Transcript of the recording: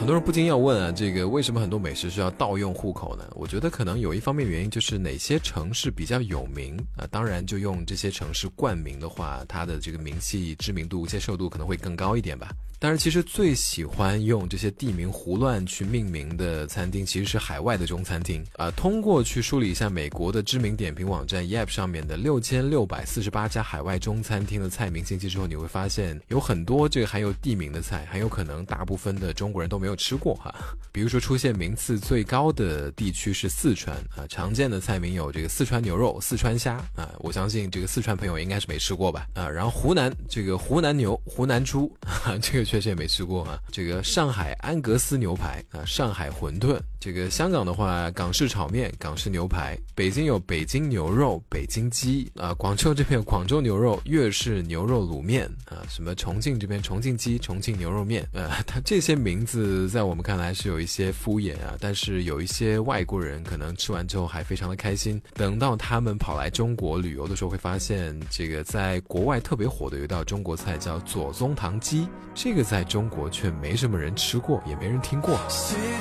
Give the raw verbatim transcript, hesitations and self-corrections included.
很多人不禁要问啊，这个为什么很多美食是要盗用户口呢？我觉得可能有一方面原因就是哪些城市比较有名啊，当然就用这些城市冠名的话，它的这个名气、知名度、接受度可能会更高一点吧。当然，其实最喜欢用这些地名胡乱去命名的餐厅，其实是海外的中餐厅啊。通过去梳理一下美国的知名点评网站 Yelp 上面的六千六百四十八家海外中餐厅的菜名信息之后，你会发现有很多这个含有地名的菜，很有可能大部分的中国人都没有吃过哈。比如说出现名次最高的地区是四川啊，常见的菜名有这个四川牛肉、四川虾啊，我相信这个四川朋友应该是没吃过吧啊。然后湖南这个湖南牛、湖南猪，啊、这个确实也没吃过啊。这个上海安格斯牛排啊，上海馄饨。这个香港的话，港式炒面、港式牛排；北京有北京牛肉、北京鸡啊；广州这边有广州牛肉、粤式牛肉卤面啊；什么重庆这边重庆鸡、重庆牛肉面。呃，它这些名字在我们看来是有一些敷衍啊，但是有一些外国人可能吃完之后还非常的开心。等到他们跑来中国旅游的时候，会发现这个在国外特别火的有一道中国菜叫左宗棠鸡，这个在中国却没什么人吃过，也没人听过。